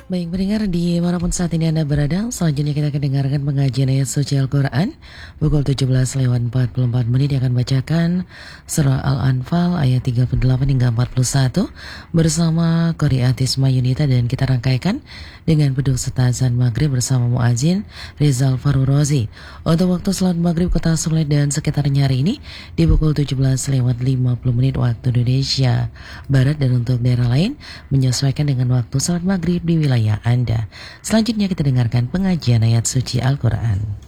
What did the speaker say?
Baik pendengar di manapun saat ini Anda berada, selanjutnya kita akan dengarkan pengajian ayat suci Al-Quran. Pukul 17 lewat 44 menit yang akan bacakan surah Al-Anfal ayat 38 hingga 41 bersama Qori Atisma Yunita, dan kita rangkaikan dengan beduk serta azan maghrib bersama muazin Rizal Farurozi. Untuk waktu salat maghrib Kota Sulet dan sekitarnya hari ini di pukul 17 lewat 50 menit waktu Indonesia Barat, dan untuk daerah lain menyesuaikan dengan waktu salat maghrib di wilayah Anda. Selanjutnya kita dengarkan pengajian ayat suci Al-Quran.